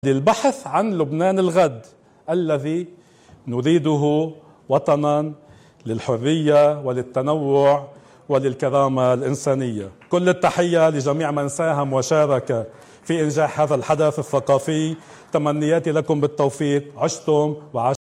للبحث عن لبنان الغد الذي نريده وطنا للحرية وللتنوع وللكرامة الإنسانية. كل التحية لجميع من ساهم وشارك في إنجاح هذا الحدث الثقافي. تمنياتي لكم بالتوفيق. عشتم وعشتم.